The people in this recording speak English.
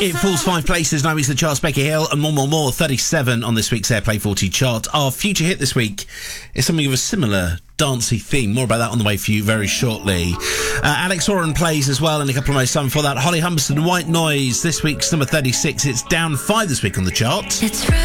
It falls 5 places, now he's the charts. Becky Hill and More, 37 on this week's Airplay 40 chart. Our future hit this week is something of a similar dancey theme. More about that on the way for you very shortly. Alex Oren plays as well in a couple of moments time. Before that, Holly Humberstone, White Noise, this week's number 36. It's down 5 this week on the chart.